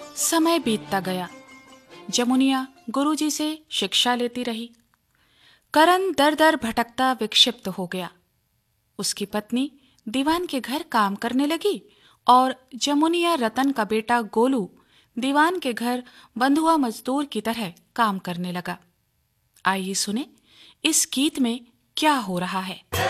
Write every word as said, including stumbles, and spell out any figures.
समय बीतता गया। जमुनिया गुरुजी से शिक्षा लेती रही। करण दर दर भटकता विक्षिप्त हो गया। उसकी पत्नी दीवान के घर काम करने लगी और जमुनिया रतन का बेटा गोलू दीवान के घर बंधुआ मजदूर की तरह काम करने लगा। आइए सुने इस गीत में क्या हो रहा है।